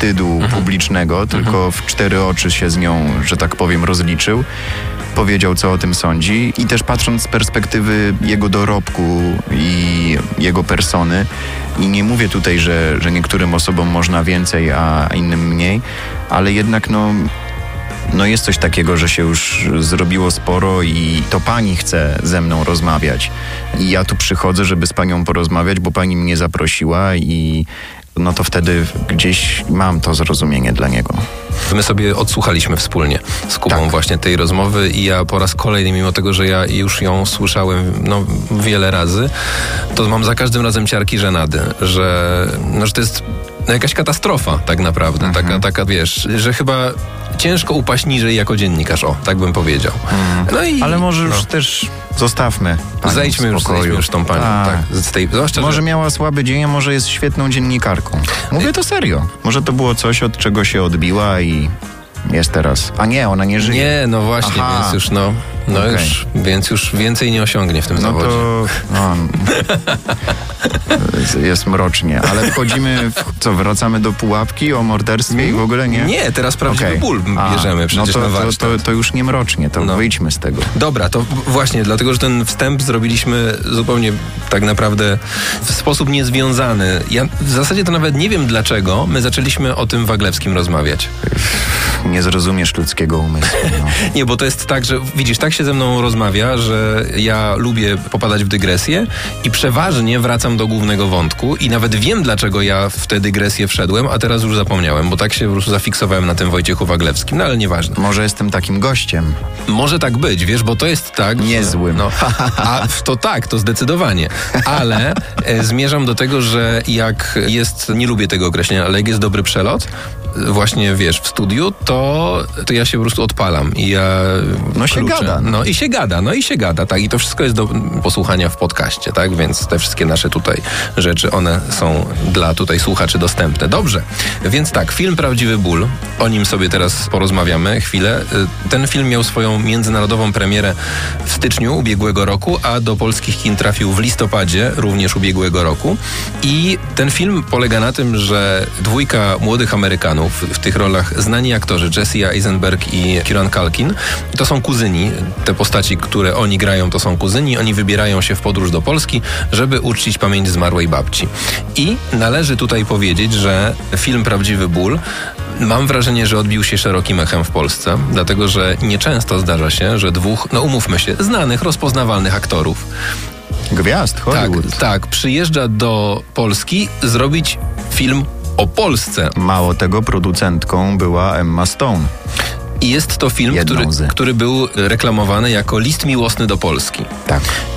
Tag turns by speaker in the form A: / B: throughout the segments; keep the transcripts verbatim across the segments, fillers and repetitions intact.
A: wstydu mhm. publicznego, tylko mhm. w cztery oczy się z nią, że tak powiem, rozliczył. Powiedział, co o tym sądzi i też patrząc z perspektywy jego dorobku i jego persony, i nie mówię tutaj, że, że niektórym osobom można więcej, a innym mniej, ale jednak no, no jest coś takiego, że się już zrobiło sporo i to pani chce ze mną rozmawiać. I ja tu przychodzę, żeby z panią porozmawiać, bo pani mnie zaprosiła i no to wtedy gdzieś mam to zrozumienie dla niego.
B: My sobie odsłuchaliśmy wspólnie z Kubą tak. właśnie tej rozmowy i ja po raz kolejny, mimo tego, że ja już ją słyszałem no, wiele razy, to mam za każdym razem ciarki żenady, że, no, że to jest no, jakaś katastrofa tak naprawdę. Mhm. Taka, taka, wiesz, że chyba ciężko upaść niżej jako dziennikarz, o, tak bym powiedział. Mhm. No i,
A: Ale może już
B: no.
A: też zostawmy panią
B: Zejdźmy już, zejdźmy już tą panią.
A: A,
B: tak, z tej, zwłaszcza,
A: może
B: że...
A: miała słaby dzień, a może jest świetną dziennikarką. Mówię to serio. Może to było coś, od czego się odbiła i jest teraz. A nie, ona nie żyje.
B: Nie, no właśnie, Aha. więc już no, no okay. już, więc już więcej nie osiągnie w tym
A: no
B: zawodzie.
A: To, no to jest mrocznie, ale wchodzimy w, co, wracamy do pułapki o morderstwie i w ogóle nie?
B: Nie, teraz prawdziwy
A: okay.
B: ból bierzemy
A: A,
B: przecież
A: no to,
B: na
A: to,
B: warsztat.
A: to, to już nie mrocznie, to no. wyjdźmy z tego.
B: Dobra, to właśnie, dlatego, że ten wstęp zrobiliśmy zupełnie tak naprawdę w sposób niezwiązany. Ja w zasadzie to nawet nie wiem dlaczego my zaczęliśmy o tym Waglewskim rozmawiać.
A: Nie zrozumiesz ludzkiego umysłu. No.
B: Nie, bo to jest tak, że widzisz, tak się ze mną rozmawia, że ja lubię popadać w dygresję i przeważnie wracam do głównego wątku i nawet wiem, dlaczego ja w tę dygresję wszedłem, a teraz już zapomniałem, bo tak się po prostu zafiksowałem na tym Wojciechu Waglewskim, no ale nieważne.
A: Może jestem takim gościem.
B: Może tak być, wiesz, bo to jest tak...
A: Niezłym.
B: No, a to tak, to zdecydowanie. Ale e, zmierzam do tego, że jak jest, nie lubię tego określenia, ale jak jest dobry przelot, właśnie, wiesz, w studiu, to, to ja się po prostu odpalam i ja
A: No się
B: kluczę.
A: gada. No.
B: no i się gada, no i się gada, tak. I to wszystko jest do posłuchania w podcaście, tak? Więc te wszystkie nasze tutaj rzeczy, one są dla tutaj słuchaczy dostępne. Dobrze, więc tak, film Prawdziwy ból, o nim sobie teraz porozmawiamy chwilę. Ten film miał swoją międzynarodową premierę w styczniu ubiegłego roku, a do polskich kin trafił w listopadzie również ubiegłego roku. I ten film polega na tym, że dwójka młodych Amerykanów, w tych rolach znani aktorzy Jesse Eisenberg i Kieran Culkin, to są kuzyni. Te postaci, które oni grają, to są kuzyni. Oni wybierają się w podróż do Polski, żeby uczcić pamięć zmarłej babci. I należy tutaj powiedzieć, że film Prawdziwy ból, mam wrażenie, że odbił się szerokim echem w Polsce, dlatego że nieczęsto zdarza się, że dwóch, no umówmy się, znanych, rozpoznawalnych aktorów,
A: Gwiazd Hollywood.
B: Tak, tak, przyjeżdża do Polski zrobić film o Polsce.
A: Mało tego, producentką była Emma Stone.
B: I jest to film, który, który był reklamowany jako list miłosny do Polski.
A: Tak.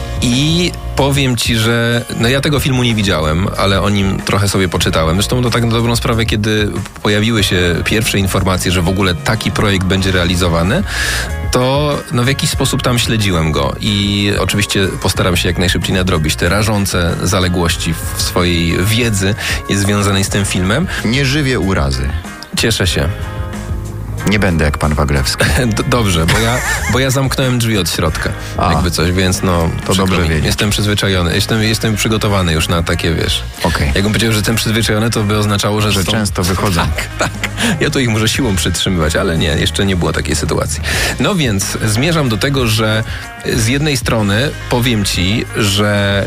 B: I powiem ci, że no ja tego filmu nie widziałem, ale o nim trochę sobie poczytałem. Zresztą to tak na dobrą sprawę, kiedy pojawiły się pierwsze informacje, że w ogóle taki projekt będzie realizowany, to no w jakiś sposób tam śledziłem go i oczywiście postaram się jak najszybciej nadrobić te rażące zaległości w swojej wiedzy związanej z tym filmem.
A: Nie żywię urazy.
B: Cieszę się.
A: Nie będę jak pan Waglewski.
B: Dobrze, bo ja, bo ja zamknąłem drzwi od środka. A, jakby coś, więc no...
A: To dobrze
B: mi.
A: wiedzieć.
B: Jestem przyzwyczajony. Jestem, jestem przygotowany już na takie, wiesz...
A: Okay.
B: Jakbym powiedział, że jestem przyzwyczajony, to by oznaczało, że...
A: Że
B: są...
A: często wychodzą.
B: Tak, tak. Ja to ich muszę siłą przytrzymywać, ale nie, jeszcze nie było takiej sytuacji. No więc zmierzam do tego, że z jednej strony powiem ci, że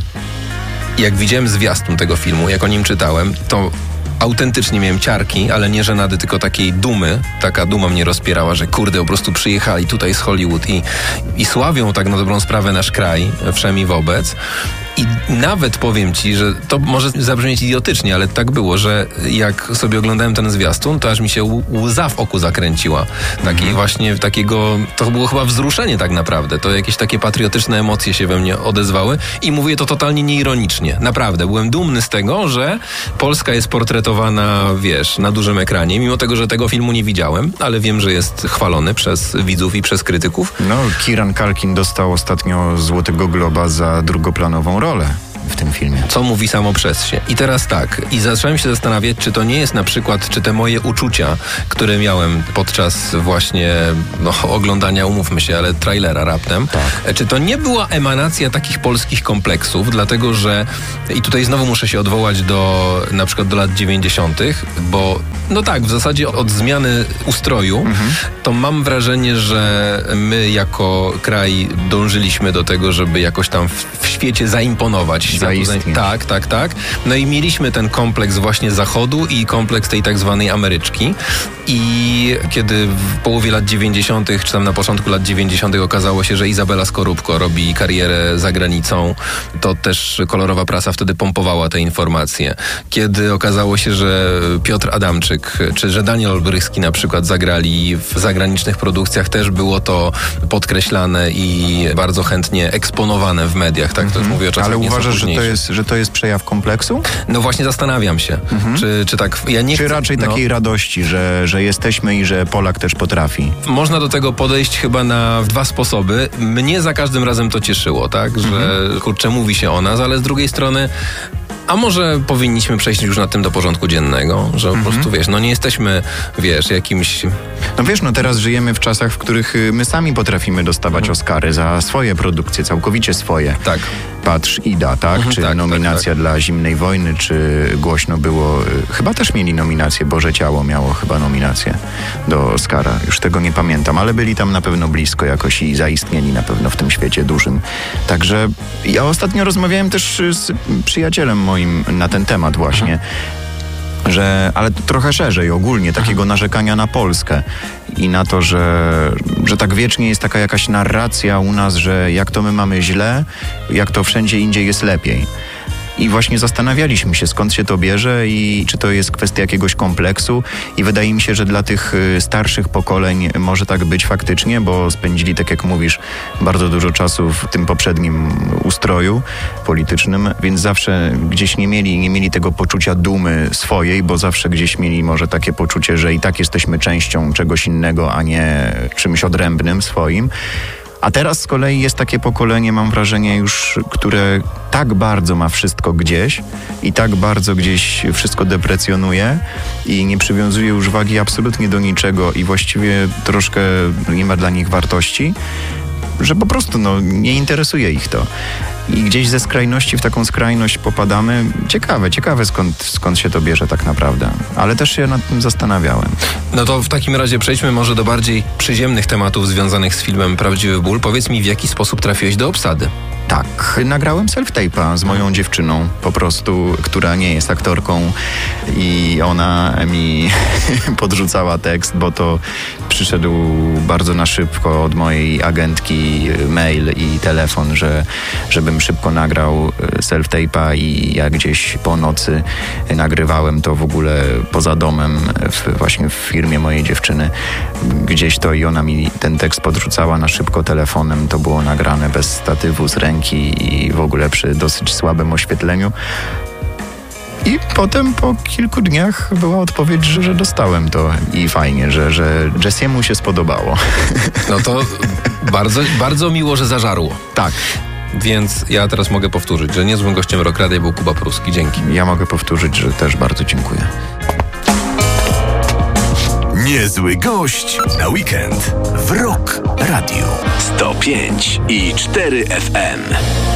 B: jak widziałem zwiastun tego filmu, jak o nim czytałem, to autentycznie miałem ciarki, ale nie żenady, tylko takiej dumy. Taka duma mnie rozpierała, że kurde, po prostu przyjechali tutaj z Hollywood i, i sławią tak na dobrą sprawę nasz kraj, wszemi wobec. I nawet powiem ci, że to może zabrzmieć idiotycznie, ale tak było, że jak sobie oglądałem ten zwiastun, to aż mi się łza w oku zakręciła. Takiej mm. właśnie takiego, to było chyba wzruszenie tak naprawdę. To jakieś takie patriotyczne emocje się we mnie odezwały i mówię to totalnie nieironicznie. Naprawdę, byłem dumny z tego, że Polska jest portretowana, wiesz, na dużym ekranie, mimo tego, że tego filmu nie widziałem, ale wiem, że jest chwalony przez widzów i przez krytyków.
A: No, Kieran Culkin dostał ostatnio Złotego Globa za drugoplanową rolę w tym filmie.
B: Co mówi samo przez się. I teraz tak, i zacząłem się zastanawiać, czy to nie jest na przykład, czy te moje uczucia, które miałem podczas właśnie no, oglądania, umówmy się, ale trailera raptem,
A: tak.
B: Czy to nie była emanacja takich polskich kompleksów, dlatego że, i tutaj znowu muszę się odwołać do, na przykład do lat dziewięćdziesiątych, bo No tak, w zasadzie od zmiany ustroju, mhm. to mam wrażenie, że my jako kraj dążyliśmy do tego, żeby jakoś tam w, w świecie zaimponować.
A: Zaistnieć.
B: Tak, tak, tak. No i mieliśmy ten kompleks właśnie Zachodu i kompleks tej tak zwanej Ameryczki. I kiedy w połowie lat dziewięćdziesiątych, czy tam na początku lat dziewięćdziesiątych okazało się, że Izabela Skorupko robi karierę za granicą, to też kolorowa prasa wtedy pompowała te informacje. Kiedy okazało się, że Piotr Adamczyk, czy że Daniel Olbrychski na przykład zagrali w zagranicznych produkcjach, też było to podkreślane i bardzo chętnie eksponowane w mediach, tak? To
A: mm-hmm.
B: mówię o czasach
A: Ale uważasz, że to,
B: późniejszych.
A: jest, że to jest przejaw kompleksu?
B: No właśnie zastanawiam się, mm-hmm. czy, czy tak... Ja nie
A: czy
B: chcę,
A: raczej
B: no,
A: takiej radości, że, że jesteśmy i że Polak też potrafi?
B: Można do tego podejść chyba na dwa sposoby. Mnie za każdym razem to cieszyło, tak? Że mm-hmm. kurczę, mówi się o nas, ale z drugiej strony a może powinniśmy przejść już na tym do porządku dziennego, że po mm-hmm. prostu, wiesz, no nie jesteśmy, wiesz, jakimś...
A: No wiesz, no teraz żyjemy w czasach, w których my sami potrafimy dostawać mm-hmm. Oscary za swoje produkcje, całkowicie swoje.
B: Tak.
A: Patrz Ida, tak? Mm-hmm, czy
B: tak,
A: nominacja
B: tak, tak.
A: dla Zimnej Wojny, czy głośno było... Chyba też mieli nominację, Boże Ciało miało chyba nominację do Oscara. Już tego nie pamiętam, ale byli tam na pewno blisko jakoś i zaistnieli na pewno w tym świecie dużym. Także ja ostatnio rozmawiałem też z przyjacielem moim na ten temat właśnie. Że, ale trochę szerzej, ogólnie, takiego narzekania na Polskę i na to, że, że tak wiecznie jest taka jakaś narracja u nas, że jak to my mamy źle, jak to wszędzie indziej jest lepiej. I właśnie zastanawialiśmy się, skąd się to bierze i czy to jest kwestia jakiegoś kompleksu. I wydaje mi się, że dla tych starszych pokoleń może tak być faktycznie, bo spędzili, tak jak mówisz, bardzo dużo czasu w tym poprzednim ustroju politycznym, więc zawsze gdzieś nie mieli, nie mieli tego poczucia dumy swojej, bo zawsze gdzieś mieli może takie poczucie, że i tak jesteśmy częścią czegoś innego, a nie czymś odrębnym swoim. A teraz z kolei jest takie pokolenie, mam wrażenie już, które tak bardzo ma wszystko gdzieś i tak bardzo gdzieś wszystko deprecjonuje i nie przywiązuje już wagi absolutnie do niczego i właściwie troszkę nie ma dla nich wartości, że po prostu no, nie interesuje ich to. I gdzieś ze skrajności w taką skrajność popadamy. Ciekawe, ciekawe skąd, skąd się to bierze tak naprawdę. Ale też się nad tym zastanawiałem.
B: No to w takim razie przejdźmy może do bardziej przyziemnych tematów związanych z filmem Prawdziwy ból. Powiedz mi, w jaki sposób trafiłeś do obsady?
A: Tak, nagrałem self-tape'a z moją dziewczyną, po prostu, która nie jest aktorką i ona mi podrzucała tekst, bo to przyszedł bardzo na szybko od mojej agentki mail i telefon, że żebym szybko nagrał self-tape'a i ja gdzieś po nocy nagrywałem to w ogóle poza domem, w, właśnie w firmie mojej dziewczyny. Gdzieś to i ona mi ten tekst podrzucała na szybko telefonem, to było nagrane bez statywu z ręki i w ogóle przy dosyć słabym oświetleniu. I potem po kilku dniach była odpowiedź, że, że dostałem to i fajnie, że, że Jessiemu się spodobało.
B: No to bardzo, bardzo miło, że zażarło.
A: Tak.
B: Więc ja teraz mogę powtórzyć, że niezłym gościem Rock Radia był Kuba Pruski. Dzięki.
A: Ja mogę powtórzyć, że też bardzo dziękuję.
C: Niezły gość na weekend w Rock Radio sto pięć i cztery F M.